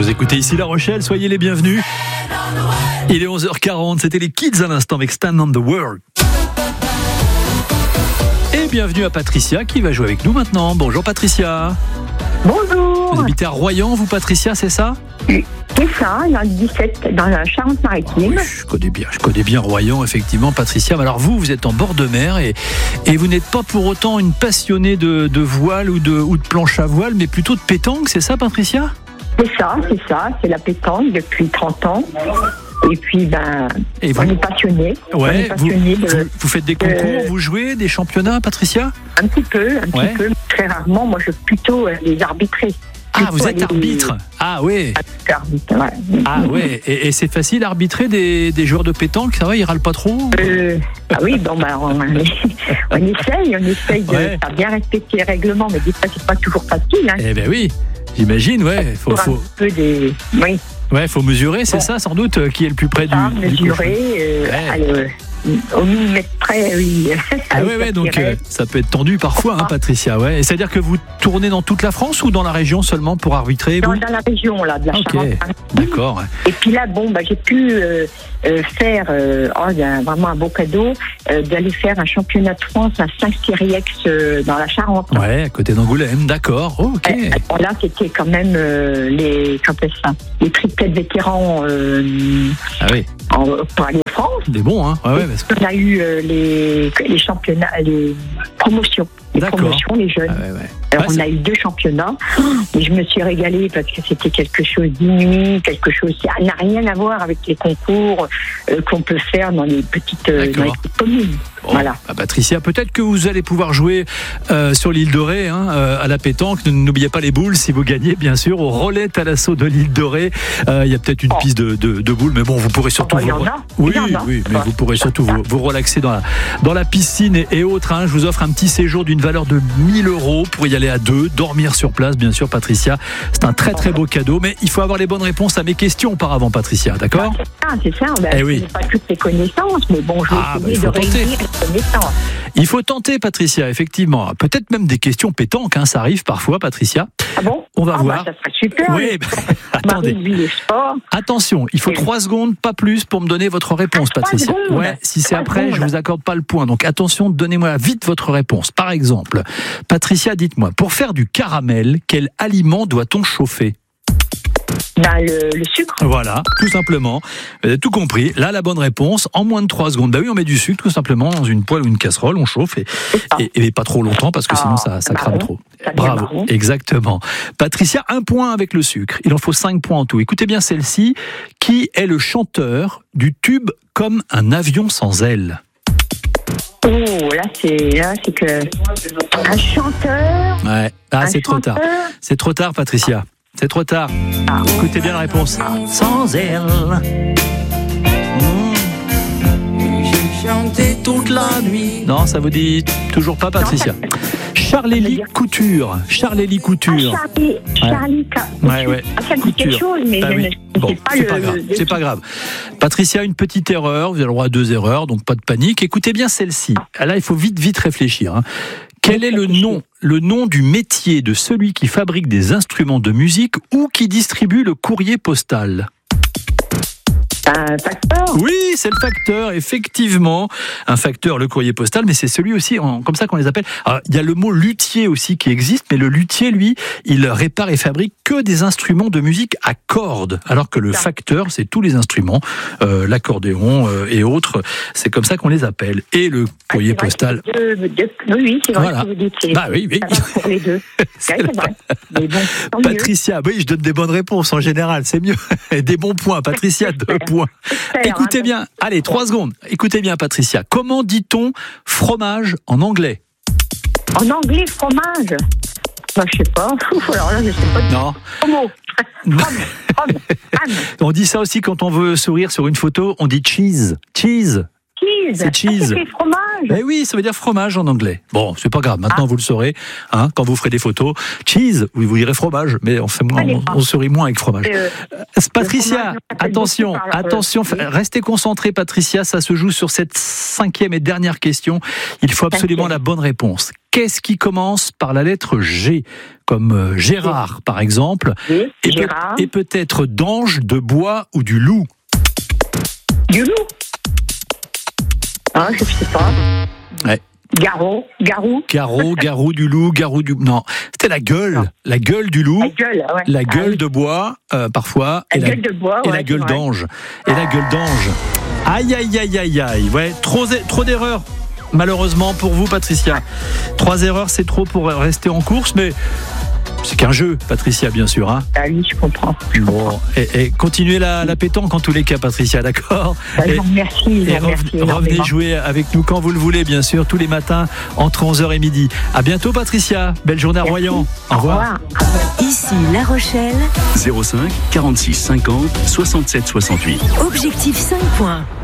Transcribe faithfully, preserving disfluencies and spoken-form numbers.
Vous écoutez ici La Rochelle, soyez les bienvenus. Il est onze heures quarante, c'était les Kids à l'instant avec Stand on the World. Et bienvenue à Patricia qui va jouer avec nous maintenant. Bonjour Patricia. Bonjour. Vous habitez à Royan, vous Patricia, c'est ça ? C'est ça, dans le dix-sept, dans la Charente-Maritime. Oui, je connais bien, je connais bien Royan, effectivement, Patricia. Mais alors vous, vous êtes en bord de mer et, et vous n'êtes pas pour autant une passionnée de, de voile ou de, ou de planche à voile, mais plutôt de pétanque, c'est ça Patricia ? C'est ça, c'est ça, c'est la pétanque depuis trente ans. Et puis, ben, et vous... on est passionnés. Ouais, on est passionnés vous, de, vous, vous faites des concours, euh, vous jouez, des championnats, Patricia ? Un petit peu, un ouais. petit peu, très rarement. Moi, je veux plutôt euh, les arbitrer. Ah, vous êtes arbitre ? Ah, oui. Arbitre, ouais. Ah, ouais. Et, et c'est facile arbitrer des, des joueurs de pétanque, ça va, ils râlent pas trop ? euh, Ah oui, bon, ben, on, on essaye, on essaye de ouais. faire bien respecter les règlements, mais des fois, c'est pas toujours facile. Hein. Eh ben oui, j'imagine, ouais. Faut, faut... Un peu des... Oui. Ouais, faut mesurer, c'est bon. Ça, sans doute, qui est le plus près ça, du... mesurer, euh, ouais. allez, au millimètre près, oui. Ah ouais, ouais, donc euh, ça peut être tendu parfois, hein, Patricia. Ouais. Et c'est-à-dire que vous tournez dans toute la France ou dans la région seulement pour arbitrer ? Dans, dans la région, là, de la okay. Charente. D'accord. Ouais. Et puis là, bon, bah, j'ai pu euh, euh, faire, euh, oh, il y a vraiment un beau cadeau, euh, d'aller faire un championnat de France à Saint-Cyriex euh, dans la Charente. Ouais, à côté d'Angoulême, d'accord. Oh, ok. Euh, alors là, c'était quand même euh, les, ça, les triplets de vétérans euh, ah oui. en, pour aller en France. Des bons, hein. Ouais, ouais, parce que... On a eu euh, les, les championnats, les promotions. Les D'accord. promotions, les jeunes. Ah ouais, ouais. Alors, ouais, on a eu deux championnats. Et je me suis régalée parce que c'était quelque chose d'inouï, quelque chose qui n'a rien à voir avec les concours euh, qu'on peut faire dans les petites, euh, dans les petites communes. Bon, voilà. bah Patricia, peut-être que vous allez pouvoir jouer euh, sur l'île de Ré, hein, euh, à la pétanque. N'oubliez pas les boules si vous gagnez, bien sûr, au relais à l'assaut de l'île de Ré. Il euh, y a peut-être une oh. piste de, de, de boules, mais bon, vous pourrez surtout. Oh, vous... a, oui, oui, mais vous pourrez surtout vous, vous relaxer dans la, dans la piscine et, et autres. Hein. Je vous offre un petit séjour d'une valeur de mille euros pour y aller à deux, dormir sur place, bien sûr, Patricia. C'est un très très beau cadeau, mais il faut avoir les bonnes réponses à mes questions auparavant, Patricia, d'accord ? Ah, c'est ça, ben, eh oui. je n'ai pas toutes les connaissances, mais bon, je vais ah, essayer bah, de réunir les connaissances. Il faut tenter, Patricia, effectivement. Peut-être même des questions pétanques, hein, ça arrive parfois, Patricia. Ah bon ? On va ah voir. Bah, ça serait super. Oui, bah, attendez. Attention, il faut oui. trois secondes, pas plus, pour me donner votre réponse, ah, Patricia. Ouais, si c'est après, secondes. Je vous accorde pas le point. Donc attention, donnez-moi vite votre réponse. Par exemple, Patricia, dites-moi, pour faire du caramel, quel aliment doit-on chauffer ? Ben, le, le sucre. Voilà, tout simplement. Vous avez tout compris. Là, la bonne réponse, en moins de trois secondes. Bah oui, on met du sucre tout simplement dans une poêle ou une casserole, on chauffe et, et, et pas trop longtemps parce que sinon ça, ça crame trop. Bravo, marron. Exactement. Patricia, un point avec le sucre. Il en faut cinq points en tout. Écoutez bien celle-ci. Qui est le chanteur du tube Comme un avion sans ailes ? Oh, là c'est, là, c'est que un chanteur. Ouais, ah, c'est trop tard. C'est trop tard, Patricia. C'est trop tard. Ah. Écoutez bien la réponse. Sans elle. Mmh. J'ai chanté toute la nuit. Non, ça vous dit toujours pas, Patricia. Charlélie Couture. Charlélie Couture. Ah, Charlie, Charlie ouais. Ouais, ouais. Ah, ça dit quelque chose, mais ah, je oui. ne bon, sais pas c'est le... pas grave. C'est pas grave. Patricia, une petite erreur. Vous avez le droit à deux erreurs, donc pas de panique. Écoutez bien celle-ci. Là, il faut vite, vite réfléchir. Hein. Quel est le nom, le nom du métier de celui qui fabrique des instruments de musique ou qui distribue le courrier postal ? Un facteur ? Oui, c'est le facteur, effectivement. Un facteur, le courrier postal, mais c'est celui aussi, comme ça qu'on les appelle. Alors, il y a le mot luthier aussi qui existe, mais le luthier, lui, il répare et fabrique que des instruments de musique à cordes, alors que le facteur, c'est tous les instruments, euh, l'accordéon euh, et autres. C'est comme ça qu'on les appelle. Et le courrier ah, postal. De, de, oui, oui, c'est vrai voilà. que vous dites. C'est, bah oui, oui. Ça va pour les deux. c'est c'est vrai. Mais bon, Patricia, oui, je donne des bonnes réponses en général, c'est mieux. Des bons points, Patricia, deux points. Écoutez bien, allez, trois secondes. Écoutez bien, Patricia. Comment dit-on fromage en anglais ? En anglais, fromage ? Bah, je sais pas. Alors là, je sais pas. Non. Homo. On dit ça aussi quand on veut sourire sur une photo. On dit cheese. Cheese. Cheese. C'est cheese. Ah, c'est fromage. Eh oui, ça veut dire fromage en anglais. Bon, c'est pas grave. Maintenant, ah. vous le saurez. Hein, quand vous ferez des photos, cheese. Oui, vous direz fromage, mais on fait moins, on, on sourit moins avec fromage. Euh, Patricia, fromage, attention, attention. Euh, restez concentrés, Patricia. Ça se joue sur cette cinquième et dernière question. Il faut absolument okay. la bonne réponse. Qu'est-ce qui commence par la lettre G, comme euh, Gérard, par exemple, oui, et, Gérard. Peut, et peut-être d'ange, de bois ou du loup? Du loup? Ah, je sais pas. Ouais. Garou, garou. Garou, garou du loup, garou du... Non, c'était la gueule, non. la gueule du loup, la gueule, ouais. la gueule ah, oui. de bois, euh, parfois, la et, gueule la, de bois, et ouais, la gueule ouais. d'ange. Et la gueule d'ange. Aïe, aïe, aïe, aïe, aïe. Ouais, trop, trop d'erreurs, malheureusement pour vous, Patricia. Trois erreurs, c'est trop pour rester en course, mais... C'est qu'un jeu, Patricia, bien sûr. Hein. Ah oui, je comprends. Je bon, comprends. Et, et continuez la, la pétanque en tous les cas, Patricia, d'accord? bah, et, Merci. Et revenez, revenez jouer avec nous quand vous le voulez, bien sûr, tous les matins entre onze heures et midi. À bientôt, Patricia. Belle journée à Royan. Au revoir. Au revoir. Ici, La Rochelle. zéro cinq quarante-six cinquante soixante-sept soixante-huit. Objectif cinq points.